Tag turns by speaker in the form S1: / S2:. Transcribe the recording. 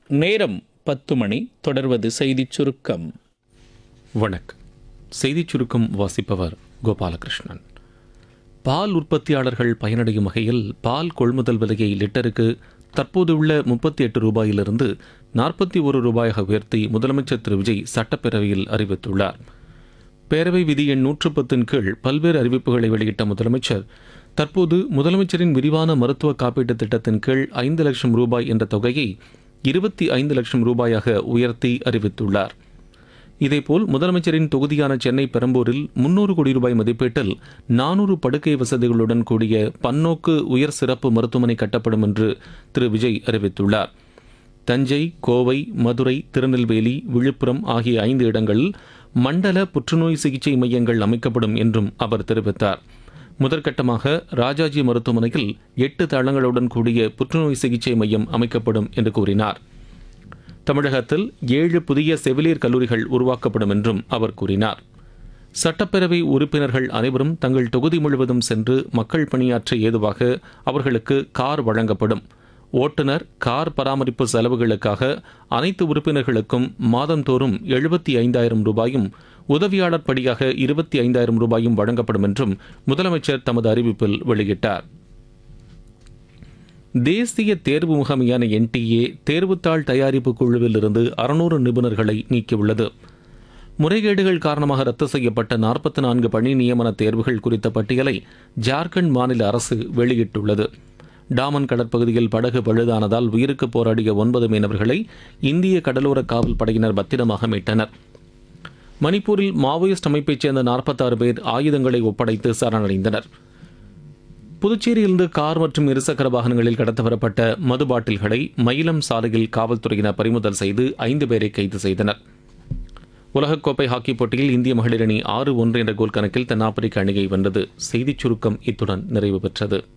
S1: நேரம் 10 மணி. தொடர்வது செய்திச் சுருக்கம்.
S2: வணக்கம். செய்திச் சுருக்கம் வாசிப்பவர் கோபாலகிருஷ்ணன். பால் உற்பத்தியாளர்கள் பயனடையும் வகையில் பால் கொள்முதல் விலையை லிட்டருக்கு தற்போதுள்ள 38 ரூபாயிலிருந்து 41 ரூபாயாக உயர்த்தி முதலமைச்சர் திரு விஜய் சட்டப்பேரவையில் அறிவித்துள்ளார். பேரவை விதி எண் 110 கீழ் பல்வேறு அறிவிப்புகளை வெளியிட்ட முதலமைச்சர் தற்போது முதலமைச்சரின் விரிவான மருத்துவ காப்பீட்டுத் திட்டத்தின் கீழ் 5 லட்சம் ரூபாய் என்ற தொகையை 25 லட்சம் ரூபாயாக உயர்த்தி அறிவித்துள்ளார். இதேபோல் முதலமைச்சரின் தொகுதியான சென்னை பெரம்பூரில் 300 கோடி ரூபாய் மதிப்பீட்டில் 400 படுக்கை வசதிகளுடன் கூடிய பன்னோக்கு உயர் சிறப்பு மருத்துவமனை கட்டப்படும் என்று திரு விஜய் அறிவித்துள்ளார். தஞ்சை, கோவை, மதுரை, திருநெல்வேலி, விழுப்புரம் ஆகிய 5 இடங்களில் மண்டல புற்றுநோய் சிகிச்சை மையங்கள் அமைக்கப்படும் என்றும் அவர் தெரிவித்தார். முதற்கட்டமாக ராஜாஜி மருத்துவமனையில் 8 தளங்களுடன் கூடிய புற்றுநோய் சிகிச்சை மையம் அமைக்கப்படும் என்று கூறினார். தமிழகத்தில் 7 புதிய செவிலியர் கல்லூரிகள் உருவாக்கப்படும் என்றும் அவர் கூறினார். சட்டப்பேரவை உறுப்பினர்கள் அனைவரும் தங்கள் தொகுதி முழுவதும் சென்று மக்கள் பணியாற்ற ஏதுவாக அவர்களுக்கு கார் வழங்கப்படும். ஓட்டுநர், கார் பராமரிப்பு செலவுகளுக்காக அனைத்து உறுப்பினர்களுக்கும் மாதந்தோறும் 75,000 ரூபாயும் உதவியாளர் படியாக 25,000 ரூபாயும் வழங்கப்படும் என்றும் முதலமைச்சர் தமது அறிவிப்பில் வெளியிட்டார். தேசிய தேர்வு முகமையான NTA தேர்வுத்தாள் தயாரிப்பு குழுவில் இருந்து 600 நிபுணர்களை நீக்கியுள்ளது. முறைகேடுகள் காரணமாக ரத்து செய்யப்பட்ட 44 பணி நியமன தேர்வுகள் குறித்த பட்டியலை ஜார்க்கண்ட் மாநில அரசு வெளியிட்டுள்ளது. டாமன் கடற்பகுதியில் படகு பழுதானதால் உயிருக்கு போராடிய 9 மீனவர்களை இந்திய கடலோர காவல் படையினர் பத்திரமாக மீட்டனர். மணிப்பூரில் மாவோயிஸ்ட் அமைப்பைச் சேர்ந்த 46 பேர் ஆயுதங்களை ஒப்படைத்து சரணடைந்தனர். புதுச்சேரியிலிருந்து கார் மற்றும் இருசக்கர வாகனங்களில் கடத்த வரப்பட்ட மது பாட்டில்களை மயிலம் சாலையில் காவல்துறையினர் பறிமுதல் செய்து 5 பேரை கைது செய்தனர். உலகக்கோப்பை ஹாக்கி போட்டியில் இந்திய மகளிர் அணி 6-1 என்ற கோல் கணக்கில் தென்னாப்பிரிக்க அணியை வென்றது. செய்திச் சுருக்கம் இத்துடன் நிறைவு பெற்றது.